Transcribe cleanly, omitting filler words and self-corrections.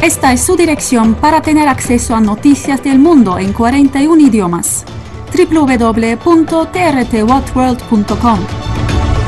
Esta es su dirección para tener acceso a noticias del mundo en 41 idiomas. www.trtwhatworld.com